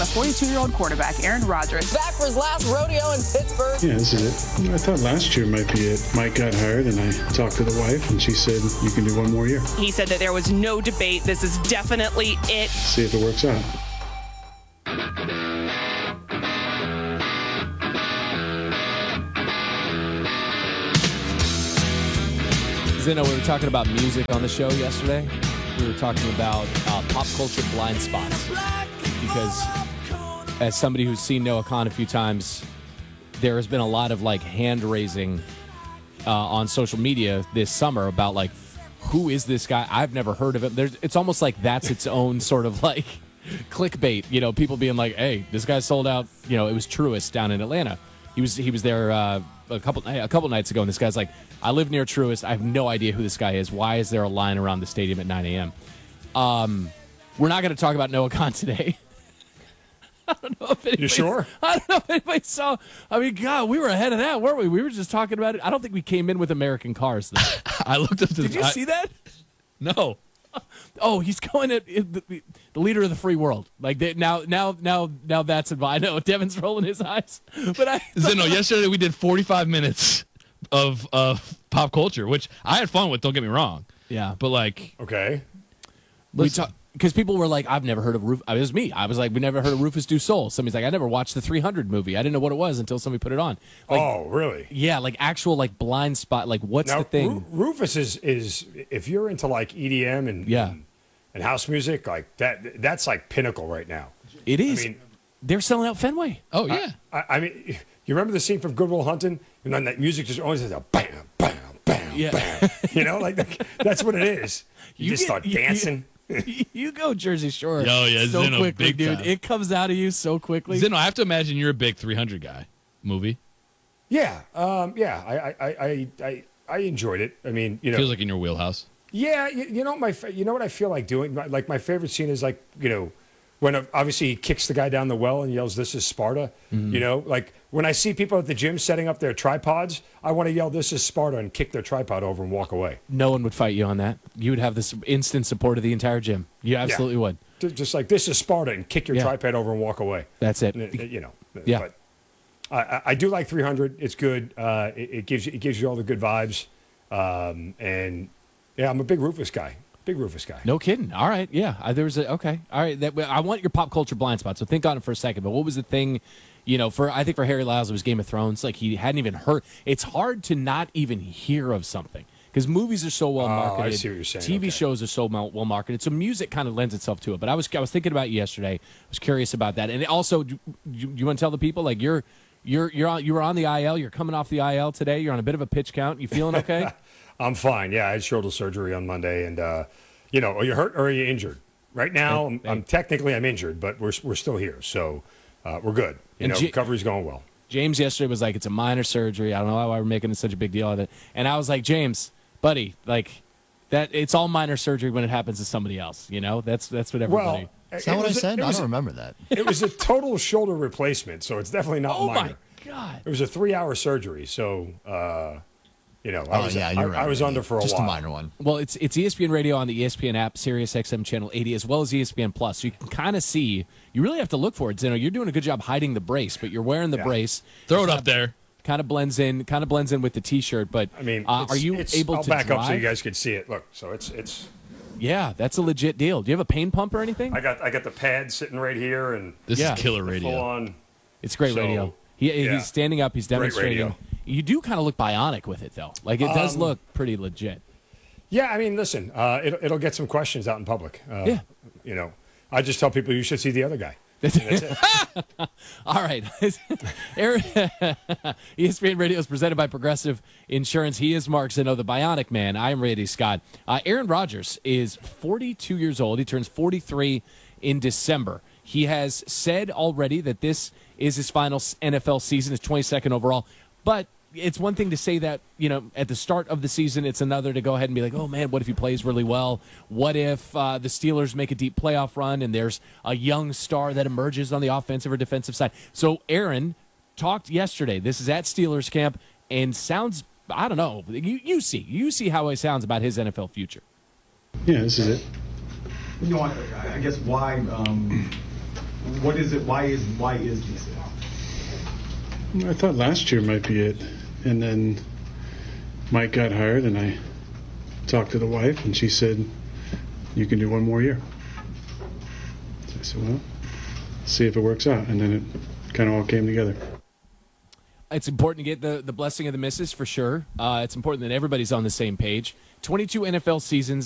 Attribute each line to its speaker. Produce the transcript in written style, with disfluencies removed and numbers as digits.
Speaker 1: 42-year-old quarterback Aaron Rodgers.
Speaker 2: Back for his last rodeo in Pittsburgh.
Speaker 3: Yeah, this is it. I thought last year might be it. Mike got hired, and I talked to the wife, and she said, you can do one more year.
Speaker 1: He said that there was no debate. This is definitely it.
Speaker 3: See if it works out.
Speaker 4: Zeno, we were talking about music on the show yesterday. We were talking about pop culture blind spots. Because as somebody who's seen Noah Khan a few times, there has been a lot of like hand raising on social media this summer about like, who is this guy? I've never heard of him. it's almost like that's its own sort of like clickbait. You know, people being like, hey, this guy sold out. You know, it was Truist down in Atlanta. He was there a couple nights ago, and this guy's like, I live near Truist. I have no idea who this guy is. Why is there a line around the stadium at 9 a.m.? We're not going to talk about Noah Khan today. I don't know if anybody,
Speaker 5: you sure?
Speaker 4: I don't know if anybody saw. I mean, God, we were ahead of that, weren't we? We were just talking about it. I don't think we came in with American cars, though.
Speaker 6: I looked up to
Speaker 4: Did you see that?
Speaker 6: No.
Speaker 4: Oh, he's going at the leader of the free world. Like now that's involved. I know Devin's rolling his eyes, but
Speaker 6: Zeno, yesterday we did 45 minutes of pop culture, which I had fun with. Don't get me wrong.
Speaker 4: Yeah,
Speaker 6: but like,
Speaker 5: okay,
Speaker 4: because people were like, I've never heard of Rufus. It was me. I was like, we never heard of Rufus Du Sol. Somebody's like, I never watched the 300 movie. I didn't know what it was until somebody put it on. Like,
Speaker 5: oh, really?
Speaker 4: Yeah, like actual like blind spot. Like, what's the thing?
Speaker 5: Rufus is if you're into like EDM and house music, like that's like pinnacle right now.
Speaker 4: It is.
Speaker 5: I mean,
Speaker 4: they're selling out Fenway.
Speaker 6: Oh yeah.
Speaker 5: I mean, you remember the scene from Good Will Hunting? And then that music just always has a bam, bam, bam, bam. You know, like that's what it is. You just start dancing.
Speaker 4: You go Jersey Shore.
Speaker 6: Oh yeah,
Speaker 4: so
Speaker 6: Zeno,
Speaker 4: quickly,
Speaker 6: big
Speaker 4: dude.
Speaker 6: time.
Speaker 4: It comes out of you so quickly.
Speaker 6: Zeno, I have to imagine you're a big 300 guy. Movie.
Speaker 5: Yeah, I enjoyed it. I mean, you know,
Speaker 6: feels like in your wheelhouse.
Speaker 5: Yeah, you know what I feel like doing. Like my favorite scene is like, you know, when obviously he kicks the guy down the well and yells, "This is Sparta." Mm-hmm. You know, like when I see people at the gym setting up their tripods, I want to yell, "This is Sparta," and kick their tripod over and walk away.
Speaker 4: No one would fight you on that. You would have this instant support of the entire gym. You absolutely would.
Speaker 5: Just like, "This is Sparta," and kick your tripod over and walk away.
Speaker 4: That's it.
Speaker 5: You know.
Speaker 4: Yeah.
Speaker 5: But I do like 300. It's good. It gives you all the good vibes. And yeah, I'm a big Rufus guy. Big Rufus guy.
Speaker 4: No kidding. All right. Yeah. There was okay. All right. I want your pop culture blind spot. So think on it for a second. But what was the thing, you know, I think for Harry Lyles, it was Game of Thrones. Like he hadn't even heard. It's hard to not even hear of something because movies are so well marketed.
Speaker 5: I see what you're saying.
Speaker 4: TV shows are so well marketed. So music kind of lends itself to it. But I was thinking about it yesterday. I was curious about that. And also, you want to tell the people like you were on the IL. You're coming off the IL today. You're on a bit of a pitch count. You feeling okay?
Speaker 5: I'm fine. Yeah, I had shoulder surgery on Monday, and you know, are you hurt or are you injured? Right now, I'm technically injured, but we're still here, so we're good. You know, recovery's going well.
Speaker 4: James yesterday was like, it's a minor surgery. I don't know why we're making such a big deal of it. And I was like, James, buddy, like that. It's all minor surgery when it happens to somebody else. You know, that's what everybody.
Speaker 5: Well,
Speaker 7: is that what I said? I don't remember that.
Speaker 5: It was a total shoulder replacement, so it's definitely not minor.
Speaker 4: Oh my God!
Speaker 5: It was a 3-hour surgery, so. You know,
Speaker 7: you're right.
Speaker 5: I was under for a
Speaker 7: just
Speaker 5: while.
Speaker 7: Just a minor one.
Speaker 4: Well, it's ESPN Radio on the ESPN app, Sirius XM Channel 80, as well as ESPN Plus. So you can kind of see. You really have to look for it. Zeno, you're doing a good job hiding the brace, but you're wearing the brace.
Speaker 6: Throw it up there.
Speaker 4: Kind of blends in with the T-shirt. But
Speaker 5: I mean,
Speaker 4: are you able
Speaker 5: I'll
Speaker 4: to
Speaker 5: back
Speaker 4: drive?
Speaker 5: up so you guys can see it. Look, so it's.
Speaker 4: Yeah, that's a legit deal. Do you have a pain pump or anything?
Speaker 5: I got the pad sitting right here, and
Speaker 6: this is killer radio.
Speaker 5: Full on.
Speaker 4: It's great radio. He's standing up. He's demonstrating. You do kind of look bionic with it, though. Like, it does look pretty legit.
Speaker 5: Yeah, I mean, listen, it'll get some questions out in public.
Speaker 4: Yeah.
Speaker 5: You know, I just tell people you should see the other guy. That's it.
Speaker 4: All right. ESPN Radio is presented by Progressive Insurance. He is Mark Zeno, the Bionic Man. I am Randy Scott. Aaron Rodgers is 42 years old. He turns 43 in December. He has said already that this is his final NFL season, his 22nd overall. But it's one thing to say that, you know, at the start of the season. It's another to go ahead and be like, oh, man, what if he plays really well? What if the Steelers make a deep playoff run and there's a young star that emerges on the offensive or defensive side? So Aaron talked yesterday. This is at Steelers camp and sounds, I don't know. You see how he sounds about his NFL future.
Speaker 3: Yeah, this is it.
Speaker 8: You know, I guess why What is it? Why is DC?
Speaker 3: I thought last year might be it. And then Mike got hired, and I talked to the wife, and she said, you can do one more year. So I said, well, see if it works out. And then it kind of all came together.
Speaker 4: It's important to get the blessing of the missus for sure. It's important that everybody's on the same page. 22 NFL seasons.